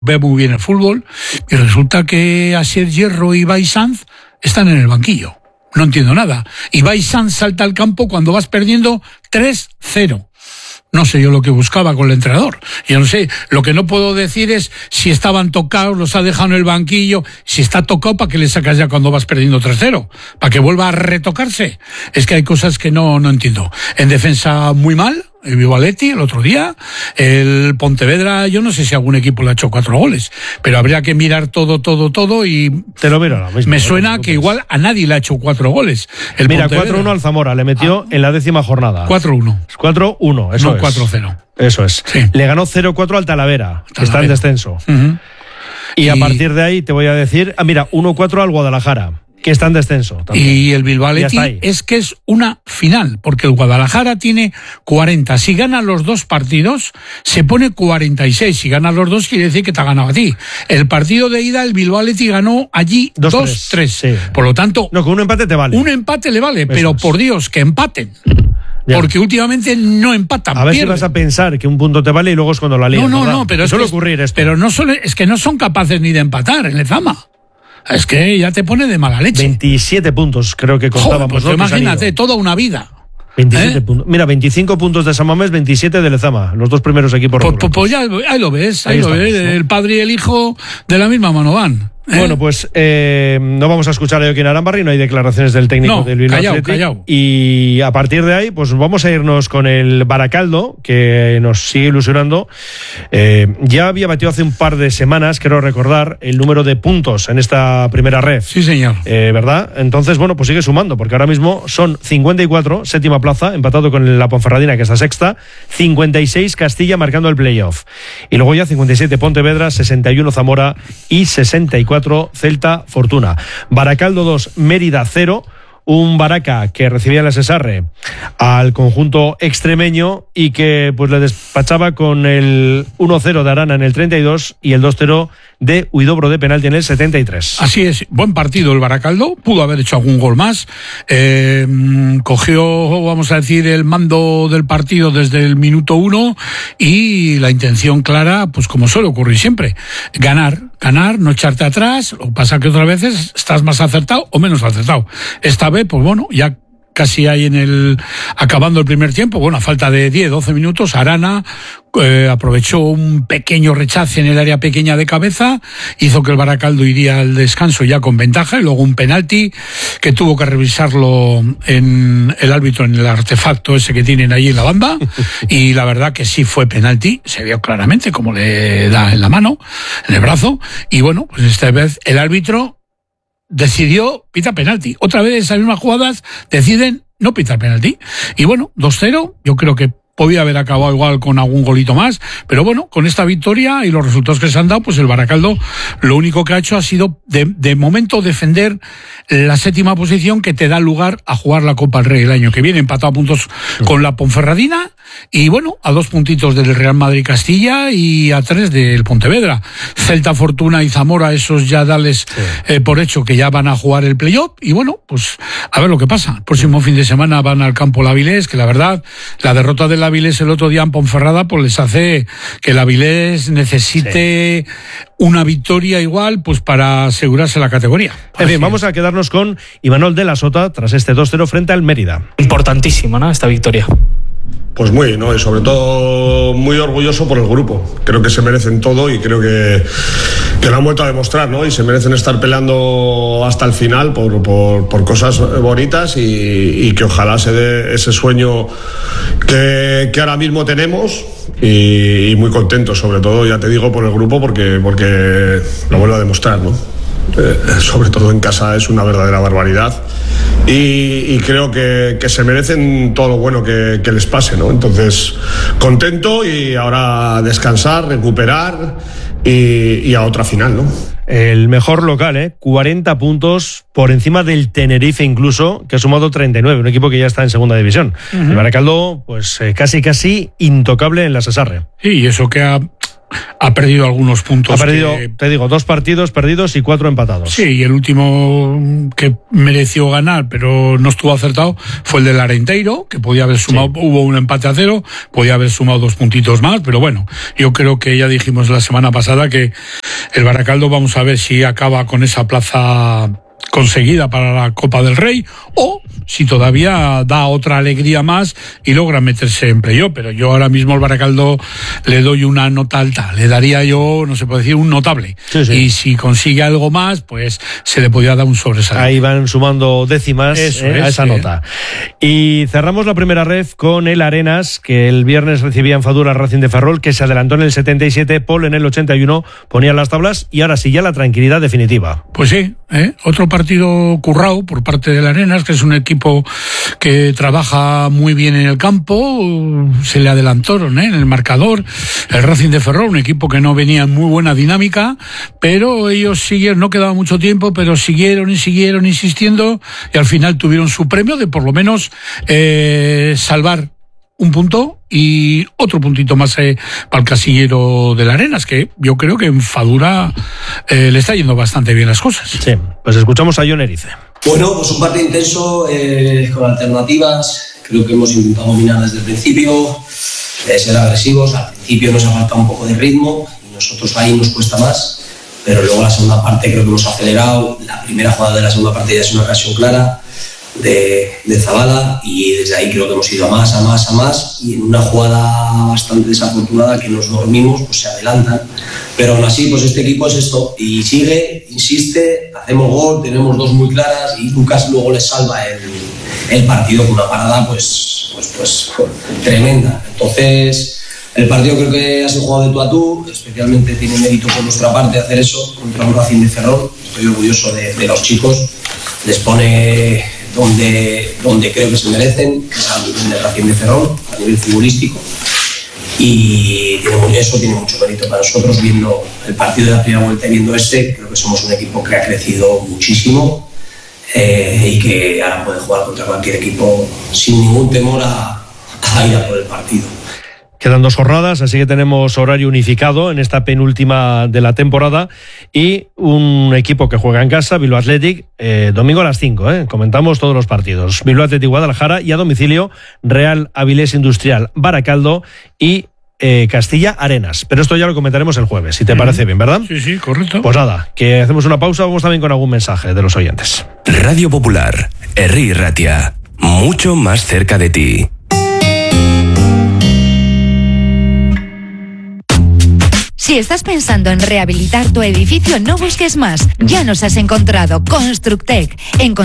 ve muy bien el fútbol, y resulta que Asier Hierro y Ibai Sanz están en el banquillo. No entiendo nada. Ibai Sanz salta al campo cuando vas perdiendo 3-0. No sé yo lo que buscaba con el entrenador. Yo no sé, lo que no puedo decir es si estaban tocados, los ha dejado en el banquillo. Si está tocado, ¿para qué le sacas ya cuando vas perdiendo 3-0? ¿Para que vuelva a retocarse? Es que hay cosas que no entiendo. En defensa muy mal, el Bilbao Athletic el otro día, el Pontevedra, yo no sé si algún equipo le ha hecho 4 goles, pero habría que mirar todo y te lo miro ahora mismo. Me suena que igual a nadie le ha hecho 4 goles. Mira, 4-1 al Zamora, le metió en la 10ª jornada. 4-1. 4-1, eso no, es. 4-0. Eso es. Sí. Le ganó 0-4 al Talavera, que está en descenso. Y a partir de ahí te voy a decir, mira, 1-4 al Guadalajara, que está en descenso también. Y el Bilbao Athletic es que es una final, porque el Guadalajara tiene 40. Si gana los 2 partidos, se pone 46. Si gana los 2, quiere decir que te ha ganado a ti. El partido de ida, el Bilbao Athletic ganó allí 2-3. Sí. Por lo tanto... No, con un empate te vale. Un empate le vale, pero por Dios, que empaten. Ya. Porque últimamente no empatan. A ver si vas a pensar que un punto te vale y luego es cuando la lías. No, pero suele ocurrir esto. Pero es que no son capaces ni de empatar en Lezama. Es que ya te pone de mala leche. 27 puntos creo que contábamos. Pues ¿no? Imagínate, toda una vida. 27 puntos. Mira, 25 puntos de San Mamés, 27 de Lezama, los 2 primeros equipos. Pues ya, ahí lo ves, ahí lo ves. ¿No? El padre y el hijo de la misma mano van. Bueno, pues no vamos a escuchar a Joaquín Arambarri, no hay declaraciones del técnico del Bilbao Athletic. Callao. Y a partir de ahí, pues vamos a irnos con el Baracaldo, que nos sigue ilusionando. Ya había batido hace un par de semanas, quiero recordar, el número de puntos en esta primera ref. Sí, señor. ¿Verdad? Entonces, bueno, pues sigue sumando, porque ahora mismo son 54, 7ª plaza, empatado con la Ponferradina, que está 6ª, 56 Castilla marcando el playoff. Y luego ya 57 Pontevedra, 61 Zamora y 64 Celta Fortuna. Baracaldo 2, Mérida 0. Un Baraca que recibía la Cesarre al conjunto extremeño y que pues le despachaba con el 1-0 de Arana en el 32 y el 2-0 de Huidobro de penalti en el 73. Así es, buen partido el Baracaldo, pudo haber hecho algún gol más, cogió, vamos a decir, el mando del partido desde el minuto 1 y la intención clara, pues como suele ocurrir siempre, ganar, no echarte atrás. Lo que pasa que otras veces estás más acertado o menos acertado. Esta vez, pues bueno, ya casi hay acabando el primer tiempo, bueno, a falta de 10-12 minutos, Arana aprovechó un pequeño rechace en el área pequeña de cabeza, hizo que el Baracaldo iría al descanso ya con ventaja, y luego un penalti que tuvo que revisarlo en el árbitro en el artefacto ese que tienen ahí en la banda, y la verdad que sí fue penalti, se vio claramente como le da en la mano, en el brazo, y bueno, pues esta vez el árbitro decidió pita penalti. Otra vez esas mismas jugadas deciden no pitar penalti. Y bueno, 2-0, yo creo que podía haber acabado igual con algún golito más, pero bueno, con esta victoria y los resultados que se han dado, pues el Baracaldo lo único que ha hecho ha sido de momento defender la 7ª posición que te da lugar a jugar la Copa del Rey el año que viene, empatado a puntos con la Ponferradina y bueno, a 2 puntitos del Real Madrid Castilla y a 3 del Pontevedra. Celta, Fortuna y Zamora, esos ya dales por hecho que ya van a jugar el playoff y bueno, pues a ver lo que pasa. El próximo fin de semana van al campo La Avilés, que la verdad, la derrota del Avilés el otro día en Ponferrada pues les hace que el Avilés necesite una victoria igual pues para asegurarse la categoría. En fin, vamos a quedarnos con Imanol de la Sota tras este 2-0 frente al Mérida. Importantísima, ¿no?, esta victoria. Pues muy, ¿no? Y sobre todo muy orgulloso por el grupo. Creo que se merecen todo y creo que lo han vuelto a demostrar, ¿no? Y se merecen estar peleando hasta el final por cosas bonitas y que ojalá se dé ese sueño que ahora mismo tenemos y muy contentos, sobre todo, ya te digo, por el grupo porque lo vuelvo a demostrar, ¿no? Sobre todo en casa es una verdadera barbaridad y creo que se merecen todo lo bueno que les pase, ¿no? Entonces, contento y ahora descansar, recuperar y a otra final, ¿no? El mejor local, 40 puntos por encima del Tenerife incluso, que ha sumado 39, un equipo que ya está en segunda división. El Baracaldo, pues casi intocable en la Cesarre. Sí, y eso que ha ha perdido algunos puntos. Ha perdido, te digo, 2 partidos perdidos y 4 empatados. Sí, y el último que mereció ganar, pero no estuvo acertado, fue el del Arenteiro, que podía haber sumado, hubo un empate a 0, podía haber sumado 2 puntitos más, pero bueno, yo creo que ya dijimos la semana pasada que el Baracaldo, vamos a ver si acaba con esa plaza conseguida para la Copa del Rey, o si todavía da otra alegría más y logra meterse en playoff. Pero yo ahora mismo al Baracaldo le doy una nota alta, le daría yo, no se puede decir, un notable. Sí, sí. Y si consigue algo más, pues se le podría dar un sobresaliente. Ahí van sumando décimas a esa nota. Y cerramos la primera ref con el Arenas, que el viernes recibía en Fadura Racing de Ferrol, que se adelantó en el 77, Paul en el 81 ponía las tablas, y ahora sí ya la tranquilidad definitiva. Pues sí, otro partido currado por parte del Arenas, que es un equipo que trabaja muy bien en el campo. Se le adelantaron en el marcador el Racing de Ferrol, un equipo que no venía en muy buena dinámica, pero ellos siguieron, no quedaba mucho tiempo, pero siguieron insistiendo, y al final tuvieron su premio de por lo menos salvar un punto y otro puntito más para el casillero del Arenas, que yo creo que en Fadura le está yendo bastante bien las cosas. Sí, pues escuchamos a Jon Erice. Bueno, pues un partido intenso, con alternativas. Creo que hemos intentado dominar desde el principio, ser agresivos. Al principio nos ha faltado un poco de ritmo y nosotros ahí nos cuesta más, pero luego la segunda parte creo que hemos acelerado. La primera jugada de la segunda parte ya es una ocasión clara de Zabala, y desde ahí creo que hemos ido a más, y en una jugada bastante desafortunada que nos dormimos, pues se adelantan, pero aún así pues este equipo es esto, y sigue, insiste, hacemos gol, tenemos 2 muy claras, y Lucas luego les salva el partido con una parada pues tremenda. Entonces el partido creo que ha sido jugado de tú a tú, especialmente tiene mérito por nuestra parte hacer eso contra un Racing de Ferrol. Estoy orgulloso de los chicos, les pone donde creo que se merecen, que es al nivel del Racing de Ferrol, a nivel futbolístico, y eso tiene mucho mérito para nosotros. Viendo el partido de la primera vuelta y viendo creo que somos un equipo que ha crecido muchísimo, y que ahora puede jugar contra cualquier equipo sin ningún temor a ir a por el partido. Quedan 2 jornadas, así que tenemos horario unificado en esta penúltima de la temporada, y un equipo que juega en casa, Bilbao Athletic, domingo a las 5, comentamos todos los partidos. Bilbao Athletic Guadalajara, y a domicilio Real Avilés Industrial Baracaldo y Castilla Arenas. Pero esto ya lo comentaremos el jueves, si te parece bien, ¿verdad? Sí, correcto. Pues nada, que hacemos una pausa, vamos también con algún mensaje de los oyentes. Radio Popular, Herri Ratia, mucho más cerca de ti. Si estás pensando en rehabilitar tu edificio, no busques más. Ya nos has encontrado. Constructec.